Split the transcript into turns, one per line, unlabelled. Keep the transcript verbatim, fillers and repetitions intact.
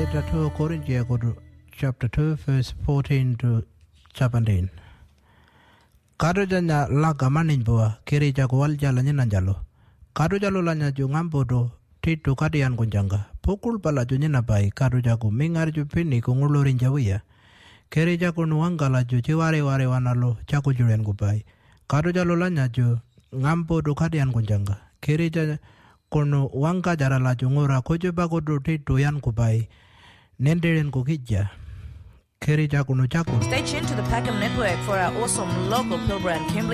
letter to Corinthians chapter two verse fourteen to seventeen. Kado janya laga manin boa kiri jago wal jalannya nanjalo. Kado jalo lanya jo ngambodo titu kadian kunjanga. Pukul pala jo nyena bai kado jago mingar jo pini kungulorin jawia. Kiri jago nuangala jo ciware ware wanalo jago juren gubai. Kado jalo lanya jo ngambodo kadian kunjanga. Kiri jago kono wanga jarala jo ngora kojo bagodo titu yan gubai. Nenderen kukija. Kiri jago no jago.
Stay tuned to the Packham Network for our awesome local Pilbara and Kimberley